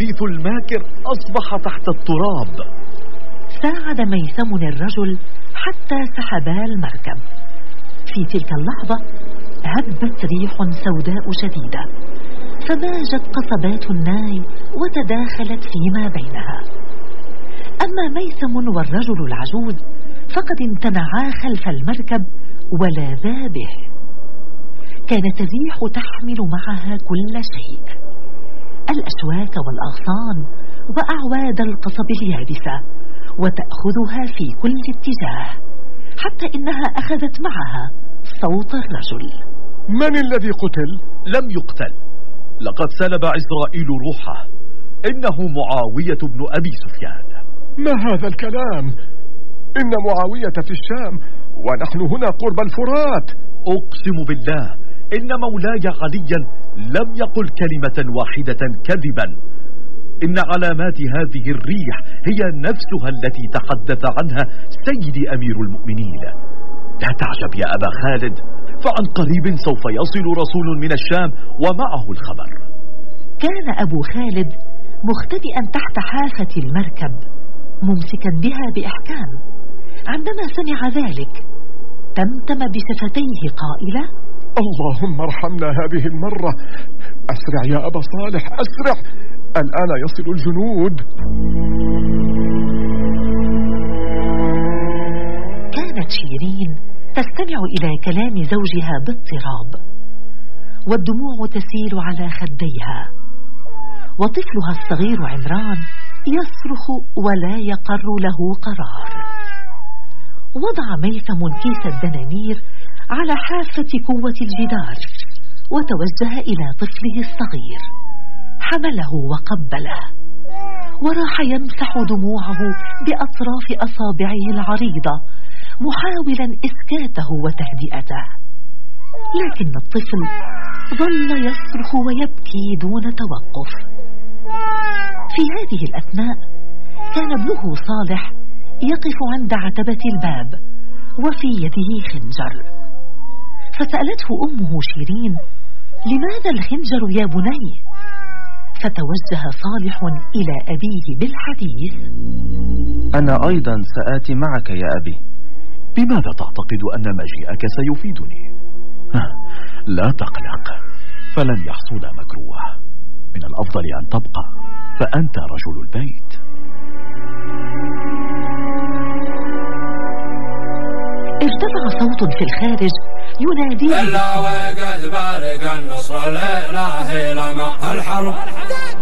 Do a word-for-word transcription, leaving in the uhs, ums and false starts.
الحديث الماكر أصبح تحت التراب. ساعد ميثم الرجل حتى سحبا المركب. في تلك اللحظة هبت ريح سوداء شديدة، فماجت قصبات الناي وتداخلت فيما بينها. أما ميثم والرجل العجوز فقد امتنعا خلف المركب ولاذا به. كانت الريح تحمل معها كل شيء، الأشواك والأغصان وأعواد القصب اليابسة، وتأخذها في كل اتجاه، حتى إنها أخذت معها صوت الرجل. من الذي قتل؟ لم يقتل، لقد سلب عزرائيل روحه، إنه معاوية بن أبي سفيان. ما هذا الكلام؟ إن معاوية في الشام ونحن هنا قرب الفرات. أقسم بالله إن مولاي عليا لم يقل كلمة واحدة كذبا. إن علامات هذه الريح هي نفسها التي تحدث عنها سيدي أمير المؤمنين. لا تعجب يا أبا خالد، فعن قريب سوف يصل رسول من الشام ومعه الخبر. كان أبو خالد مختبئا تحت حافة المركب ممسكا بها بإحكام. عندما سمع ذلك تمتم بشفتيه قائلا: اللهم ارحمنا هذه المرة. أسرع يا أبا صالح، أسرع، الآن يصل الجنود. كانت شيرين تستمع إلى كلام زوجها باضطراب، والدموع تسيل على خديها، وطفلها الصغير عمران يصرخ ولا يقر له قرار. وضع ميثم كيس الدنانير على حافة قوة الجدار، وتوجه إلى طفله الصغير، حمله وقبله، وراح يمسح دموعه بأطراف أصابعه العريضة محاولا إسكاته وتهدئته. لكن الطفل ظل يصرخ ويبكي دون توقف. في هذه الأثناء كان ابنه صالح يقف عند عتبة الباب وفي يده خنجر، فسألته أمه شيرين: لماذا الخنجر يا بني؟ فتوجه صالح إلى أبيه بالحديث: أنا أيضا سآتي معك يا أبي. بماذا تعتقد أن مجيئك سيفيدني؟ لا تقلق، فلن يحصل مكروه، من الأفضل أن تبقى، فأنت رجل البيت. ارتفع صوت في الخارج ينادي: إلا وقد بارق النصر الإلهي لما الحرب